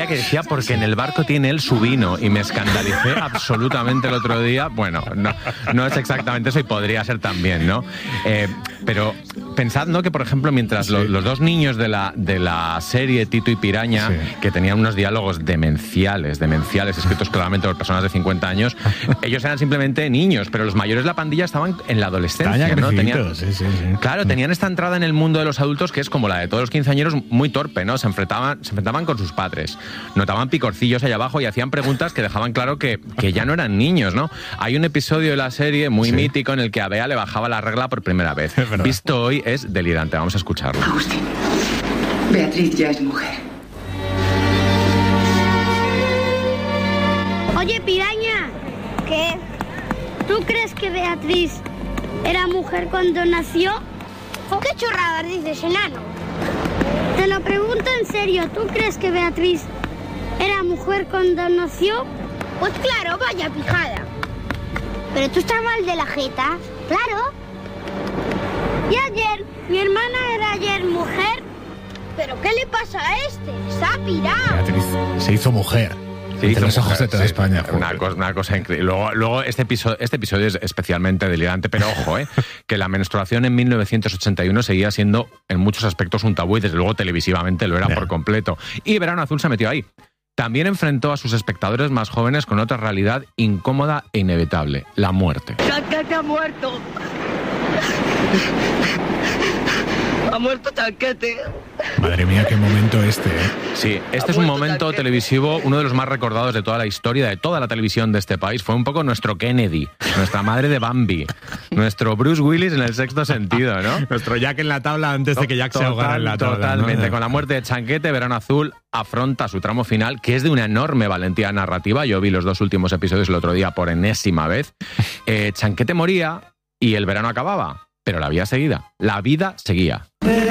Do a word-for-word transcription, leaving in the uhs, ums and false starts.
creía que decía porque en el barco tiene él su vino y me escandalicé absolutamente el otro día. Bueno, no, no es exactamente eso y podría ser también, ¿no? Eh, pero pensad, ¿no? Que, por ejemplo, mientras sí. lo, los dos niños de la, de la serie, Tito y Piraña, sí. que tenían unos diálogos demenciales, demenciales, escritos claramente por personas de cincuenta años, ellos eran simplemente niños, pero los mayores de la pandilla estaban en la adolescencia, ¿no? Tenían, sí, sí, sí. Claro, tenían esta entrada en el mundo de los adultos que es como la de todos los quinceañeros, muy torpe, ¿no? Se enfrentaban, se enfrentaban con sus padres, notaban picorcillos allá abajo y hacían preguntas que dejaban claro que, que ya no eran niños, ¿no? Hay un episodio de la serie muy sí. mítico en el que a Bea le bajaba la regla por primera vez. Visto hoy es delirante, vamos a escucharlo. Agustín, Beatriz ya es mujer. Oye, Piraña, ¿qué? ¿Tú crees que Beatriz era mujer cuando nació? ¿Qué chorradas dices, enano? Te lo pregunto en serio, ¿tú crees que Beatriz era mujer cuando nació? Pues claro, vaya pijada. Pero tú estás mal de la jeta, claro. Y ayer, mi hermana era ayer mujer. ¿Pero qué le pasa a este? Se ha pirado. Beatriz se hizo mujer. Sí, entre los ojos de toda sí, España. Una cosa, una cosa increíble. Luego, luego este, episodio, este episodio es especialmente delirante, pero ojo, eh, que la menstruación en mil novecientos ochenta y uno seguía siendo en muchos aspectos un tabú y desde luego televisivamente lo era yeah. por completo. Y Verano Azul se metió ahí. También enfrentó a sus espectadores más jóvenes con otra realidad incómoda e inevitable, la muerte. ¡Chanquete ha muerto! ¡Ha muerto Chanquete! Madre mía, qué momento este, ¿eh? Sí, este es un momento Chanquete. televisivo, uno de los más recordados de toda la historia, de toda la televisión de este país. Fue un poco nuestro Kennedy, nuestra madre de Bambi, nuestro Bruce Willis en el Sexto Sentido, ¿no? Nuestro Jack en la tabla antes de que Jack Total, se ahogara en la tabla. Totalmente, ¿no? Con la muerte de Chanquete, Verano Azul afronta su tramo final, que es de una enorme valentía narrativa. Yo vi los dos últimos episodios el otro día por enésima vez. Eh, Chanquete moría y el verano acababa, pero la vida seguía. La vida seguía.